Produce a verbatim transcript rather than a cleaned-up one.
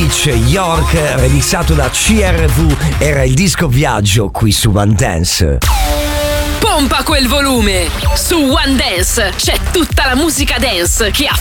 Beach, York, remixato da C R V, era il disco viaggio qui su One Dance. Pompa quel volume! Su One Dance c'è tutta la musica dance che ha